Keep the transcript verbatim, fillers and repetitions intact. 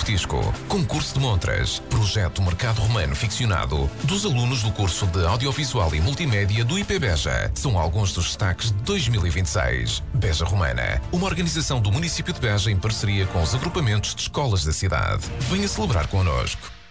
Petisco, concurso de montras, projeto Mercado Romano ficcionado, dos alunos do curso de Audiovisual e Multimédia do I P Beja. São alguns dos destaques de dois mil e vinte e seis. Beja Romana, uma organização do município de Beja em parceria com os agrupamentos de escolas da cidade. Venha celebrar connosco.